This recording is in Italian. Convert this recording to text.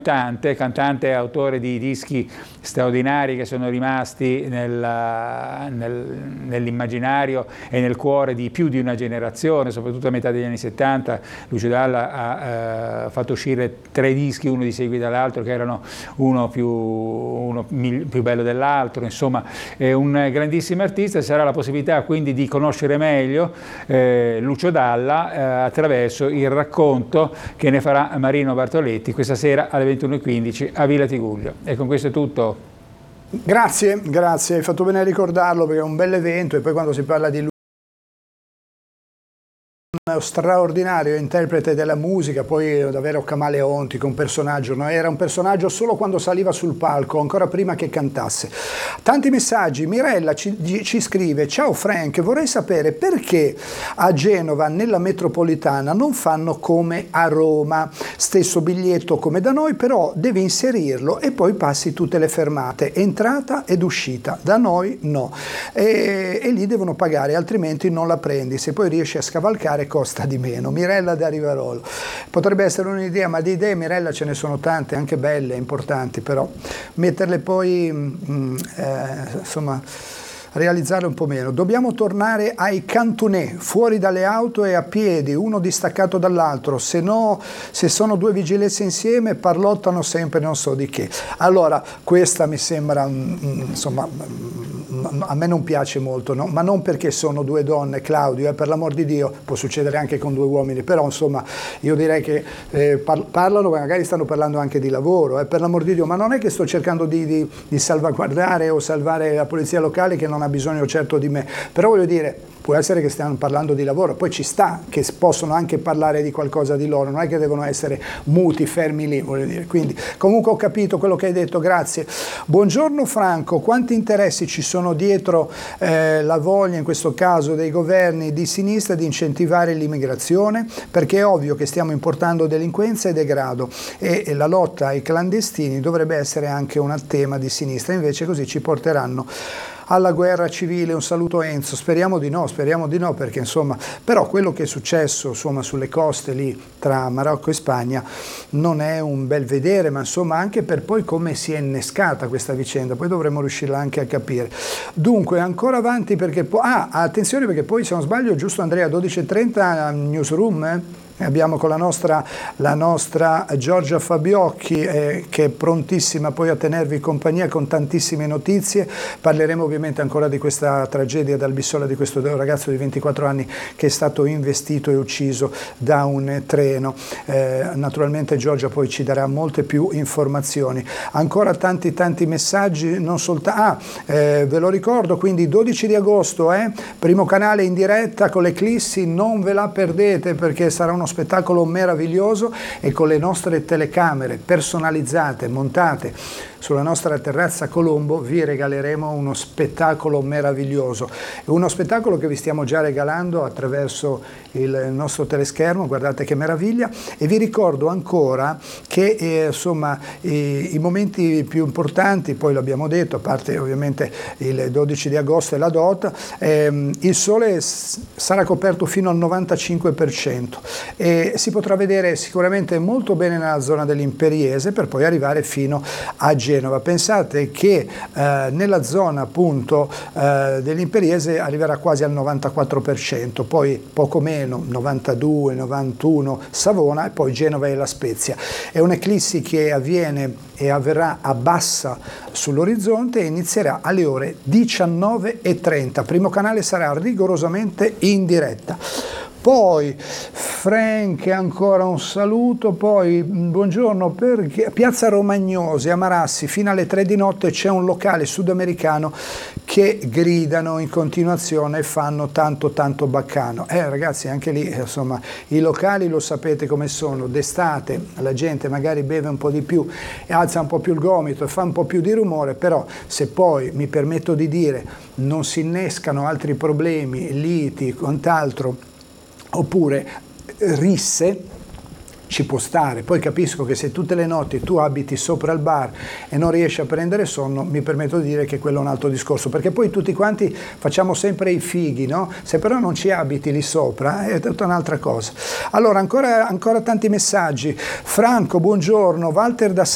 Cantante e autore di dischi straordinari che sono rimasti nell'immaginario e nel cuore di più di una generazione, soprattutto a metà degli anni 70. Lucio Dalla ha fatto uscire 3 dischi, uno di seguito all'altro, che erano uno più bello dell'altro. Insomma, è un grandissimo artista. Sarà la possibilità quindi di conoscere meglio Lucio Dalla attraverso il racconto che ne farà Marino Bartoletti questa sera alle 21:15 a Villa Tigullio. E con questo è tutto. Grazie, hai fatto bene a ricordarlo perché è un bel evento, e poi quando si parla di lui, uno straordinario interprete della musica, poi davvero camaleontico, un personaggio, no? Era un personaggio solo quando saliva sul palco, ancora prima che cantasse. Tanti messaggi. Mirella ci scrive: ciao Frank, vorrei sapere perché a Genova nella metropolitana non fanno come a Roma, stesso biglietto come da noi, però devi inserirlo e poi passi tutte le fermate, entrata ed uscita. Da noi no, e lì devono pagare, altrimenti non la prendi, se poi riesci a scavalcare costa di meno. Mirella da Rivarolo. Potrebbe essere un'idea, ma di idee, Mirella, ce ne sono tante, anche belle, importanti, però metterle poi insomma, realizzare un po' meno. Dobbiamo tornare ai cantonè, fuori dalle auto e a piedi, uno distaccato dall'altro, se sono 2 vigilesse insieme parlottano sempre non so di che. Allora, questa mi sembra, insomma, a me non piace molto, no? Ma non perché sono 2 donne, Claudio, per l'amor di Dio, può succedere anche con 2 uomini, però insomma io direi che parlano, magari stanno parlando anche di lavoro, per l'amor di Dio, ma non è che sto cercando di salvaguardare o salvare la polizia locale, che non ha bisogno certo di me, però voglio dire, può essere che stiano parlando di lavoro, poi ci sta che possono anche parlare di qualcosa di loro, non è che devono essere muti, fermi lì, voglio dire. Quindi comunque ho capito quello che hai detto, grazie. Buongiorno Franco, quanti interessi ci sono dietro la voglia, in questo caso dei governi di sinistra, di incentivare l'immigrazione? Perché è ovvio che stiamo importando delinquenza e degrado, e la lotta ai clandestini dovrebbe essere anche un tema di sinistra, invece così ci porteranno alla guerra civile. Un saluto Enzo, speriamo di no, perché insomma, però quello che è successo insomma sulle coste lì tra Marocco e Spagna non è un bel vedere, ma insomma anche per poi come si è innescata questa vicenda, poi dovremmo riuscirla anche a capire. Dunque ancora avanti, perché attenzione, perché poi se non sbaglio, giusto Andrea, 12:30 newsroom, abbiamo con la nostra Giorgia Fabiocchi che è prontissima poi a tenervi compagnia con tantissime notizie. Parleremo ovviamente ancora di questa tragedia d'Albissola, di questo ragazzo di 24 anni che è stato investito e ucciso da un treno. Naturalmente Giorgia poi ci darà molte più informazioni. Ancora tanti messaggi, non soltanto. Ve lo ricordo, quindi 12 di agosto, primo canale in diretta con l'Eclissi, non ve la perdete perché sarà uno spettacolo meraviglioso, e con le nostre telecamere personalizzate, montate sulla nostra terrazza Colombo, vi regaleremo uno spettacolo meraviglioso, uno spettacolo che vi stiamo già regalando attraverso il nostro teleschermo, guardate che meraviglia. E vi ricordo ancora che insomma i momenti più importanti, poi l'abbiamo detto, a parte ovviamente il 12 di agosto e la DOT, il sole sarà coperto fino al 95%, e si potrà vedere sicuramente molto bene nella zona dell'Imperiese per poi arrivare fino a Genova. Pensate che nella zona appunto dell'Imperiese arriverà quasi al 94%, poi poco meno, 92, 91 Savona, e poi Genova e La Spezia. È un'eclissi che avviene e avverrà a bassa sull'orizzonte e inizierà alle ore 19:30. Primo canale sarà rigorosamente in diretta. Poi Frank, ancora un saluto, poi buongiorno, perché a Piazza Romagnosi a Marassi fino alle 3 di notte c'è un locale sudamericano che gridano in continuazione e fanno tanto baccano. Ragazzi, anche lì insomma i locali lo sapete come sono, d'estate la gente magari beve un po' di più e alza un po' più il gomito e fa un po' più di rumore, però se poi, mi permetto di dire, non si innescano altri problemi, liti, quant'altro, oppure risse, ci può stare. Poi capisco che se tutte le notti tu abiti sopra il bar e non riesci a prendere sonno, mi permetto di dire che quello è un altro discorso, perché poi tutti quanti facciamo sempre i fighi, no? Se però non ci abiti lì sopra è tutta un'altra cosa. Allora, ancora tanti messaggi. Franco, buongiorno. Walter da